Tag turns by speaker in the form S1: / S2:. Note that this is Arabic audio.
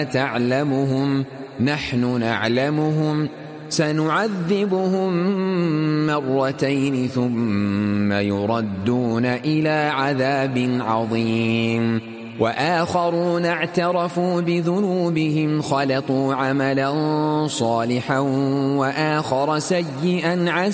S1: تعلمهم نحن نعلمهم سنعذبهم مرتين ثم يردون إلى عذاب عظيم وآخرون اعترفوا بذنوبهم خلطوا عملا صالحا وآخر سيئا